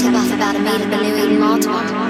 tip off about a meter below Eden Mortimer.